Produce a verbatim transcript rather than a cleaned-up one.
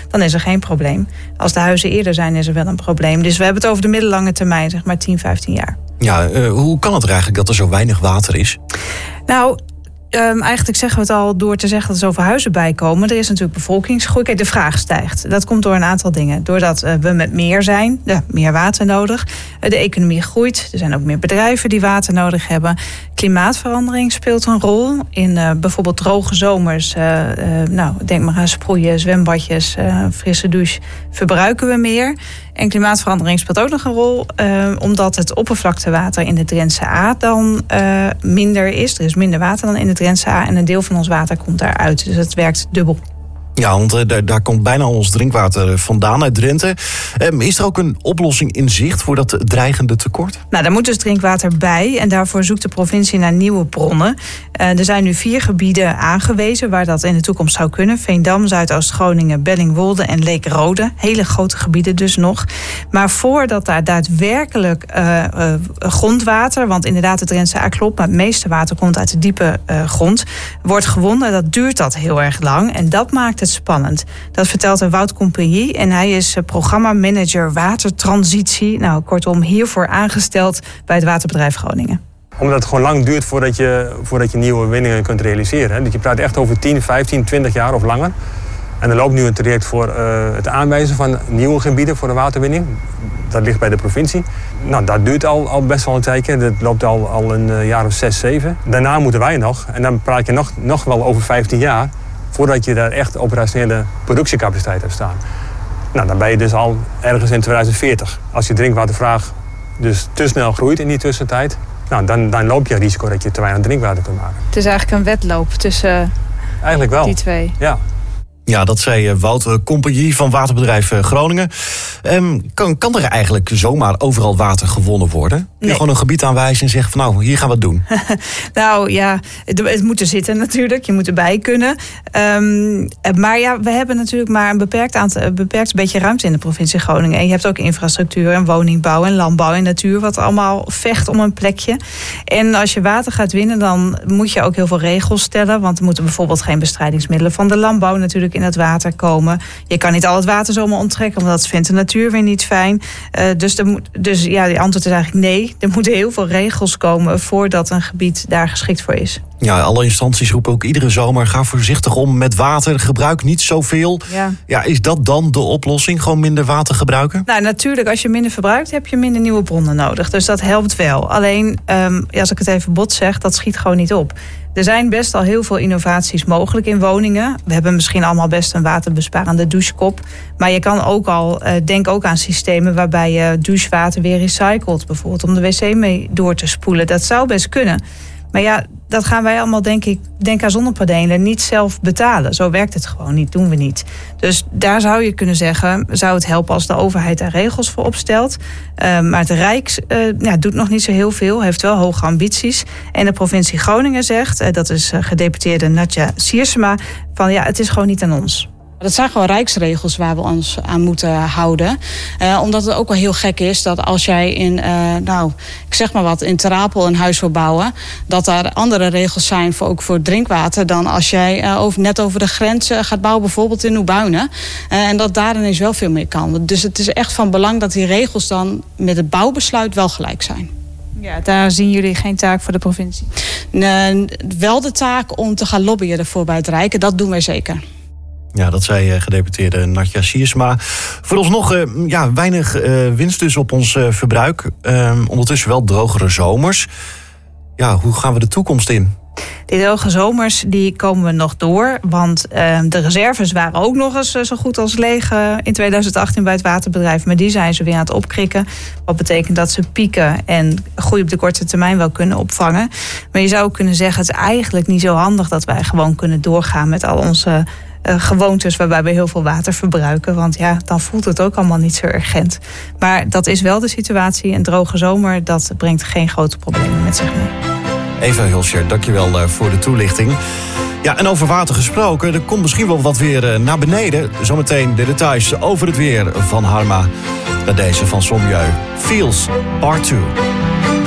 dan is er geen probleem. Als de huizen eerder zijn, is er wel een probleem. Dus we hebben het over de middellange termijn, zeg maar tien, vijftien jaar. Ja, uh, hoe kan het er eigenlijk dat er zo weinig water is? Nou, Um, eigenlijk zeggen we het al door te zeggen dat er zoveel huizen bijkomen. Er is natuurlijk bevolkingsgroei. Kijk, de vraag stijgt. Dat komt door een aantal dingen. Doordat uh, we met meer zijn, ja, meer water nodig. Uh, de economie groeit. Er zijn ook meer bedrijven die water nodig hebben. Klimaatverandering speelt een rol. In uh, bijvoorbeeld droge zomers. Uh, uh, nou, denk maar aan sproeien, zwembadjes, uh, frisse douche. Verbruiken we meer. En klimaatverandering speelt ook nog een rol. Uh, omdat het oppervlaktewater in de Drentse A dan uh, minder is. Er is minder water dan in de Drentse A. En een deel van ons water komt daaruit. Dus het werkt dubbel. Ja, want uh, daar, daar komt bijna ons drinkwater vandaan uit Drenthe. Um, is er ook een oplossing in zicht voor dat dreigende tekort? Nou, daar moet dus drinkwater bij. En daarvoor zoekt de provincie naar nieuwe bronnen. Uh, er zijn nu vier gebieden aangewezen waar dat in de toekomst zou kunnen. Veendam, Zuidoost-Groningen, Bellingwolde en Leek-Rode. Hele grote gebieden dus nog. Maar voordat daar daadwerkelijk uh, uh, grondwater... want inderdaad, het Drentse A klopt... maar het meeste water komt uit de diepe uh, grond... wordt gewonnen, dat duurt dat heel erg lang. En dat maakt het spannend. Dat vertelt Wout Compagnie en hij is programmamanager watertransitie. Nou, kortom, hiervoor aangesteld bij het Waterbedrijf Groningen. Omdat het gewoon lang duurt voordat je, voordat je nieuwe winningen kunt realiseren. Dus je praat echt over tien, vijftien, twintig jaar of langer. En er loopt nu een traject voor uh, het aanwijzen van nieuwe gebieden voor de waterwinning. Dat ligt bij de provincie. Nou, dat duurt al, al best wel een tijdje. Dat loopt al, al een uh, jaar of zes, zeven. Daarna moeten wij nog, en dan praat je nog, nog wel over vijftien jaar... voordat je daar echt operationele productiecapaciteit hebt staan. Nou, dan ben je dus al ergens in tweeduizend veertig. Als je drinkwatervraag dus te snel groeit in die tussentijd... Nou, dan, dan loop je het risico dat je te weinig drinkwater kunt maken. Het is eigenlijk een wedloop tussen eigenlijk wel. Die twee. Ja. Ja, dat zei Wout Compagnie van Waterbedrijf Groningen. Um, kan, kan er eigenlijk zomaar overal water gewonnen worden? Nee. Je gewoon een gebied aanwijzen en zeggen van nou, hier gaan we het doen. Nou ja, het, het moet er zitten natuurlijk. Je moet erbij kunnen. Um, maar ja, we hebben natuurlijk maar een beperkt, aantal, een beperkt beetje ruimte in de provincie Groningen. En je hebt ook infrastructuur en woningbouw en landbouw en natuur... wat allemaal vecht om een plekje. En als je water gaat winnen, dan moet je ook heel veel regels stellen. Want er moeten bijvoorbeeld geen bestrijdingsmiddelen van de landbouw natuurlijk in het water komen. Je kan niet al het water zomaar onttrekken, want dat vindt de natuur weer niet fijn. Uh, dus, er moet, dus ja, de antwoord is eigenlijk nee. Er moeten heel veel regels komen voordat een gebied daar geschikt voor is. Ja, alle instanties roepen ook iedere zomer... ga voorzichtig om met water, gebruik niet zoveel. Ja. Ja, is dat dan de oplossing? Gewoon minder water gebruiken? Nou, natuurlijk, als je minder verbruikt... heb je minder nieuwe bronnen nodig. Dus dat helpt wel. Alleen, um, als ik het even bot zeg, dat schiet gewoon niet op. Er zijn best al heel veel innovaties mogelijk in woningen. We hebben misschien allemaal best een waterbesparende douchekop. Maar je kan ook al, uh, denk ook aan systemen... waarbij je douchewater weer recycelt. Bijvoorbeeld om de wc mee door te spoelen. Dat zou best kunnen. Maar ja, dat gaan wij allemaal, denk ik, denk aan zonnepanelen, niet zelf betalen. Zo werkt het gewoon niet, doen we niet. Dus daar zou je kunnen zeggen, zou het helpen als de overheid daar regels voor opstelt. Uh, maar het Rijk uh, ja, doet nog niet zo heel veel, heeft wel hoge ambities. En de provincie Groningen zegt, uh, dat is uh, gedeputeerde Natja Siersma, van ja, het is gewoon niet aan ons. Dat zijn gewoon rijksregels waar we ons aan moeten houden. Uh, omdat het ook wel heel gek is dat als jij in, uh, nou, ik zeg maar wat, in Ter Apel een huis wil bouwen, dat daar andere regels zijn voor, ook voor drinkwater dan als jij uh, over, net over de grens uh, gaat bouwen, bijvoorbeeld in Oebuinen. Uh, en dat daar ineens wel veel meer kan. Dus het is echt van belang dat die regels dan met het bouwbesluit wel gelijk zijn. Ja, daar zien jullie geen taak voor de provincie? Uh, wel de taak om te gaan lobbyen ervoor bij het Rijk. Dat doen wij zeker. Ja, dat zei gedeputeerde Natja Siersma. Vooralsnog uh, ja, weinig uh, winst dus op ons uh, verbruik. Uh, ondertussen wel drogere zomers. Ja, hoe gaan we de toekomst in? Die droge zomers die komen we nog door. Want uh, de reserves waren ook nog eens uh, zo goed als leeg uh, in tweeduizend achttien bij het waterbedrijf. Maar die zijn ze weer aan het opkrikken. Wat betekent dat ze pieken en groei op de korte termijn wel kunnen opvangen. Maar je zou ook kunnen zeggen, het is eigenlijk niet zo handig dat wij gewoon kunnen doorgaan met al onze Uh, gewoontes waarbij we heel veel water verbruiken. Want ja, dan voelt het ook allemaal niet zo urgent. Maar dat is wel de situatie. Een droge zomer, dat brengt geen grote problemen met zich mee. Eva Hulscher, dankjewel uh, voor de toelichting. Ja, en over water gesproken, er komt misschien wel wat weer uh, naar beneden. Zometeen de details over het weer van Harma. Naar deze van Sommieu. Feels, part two.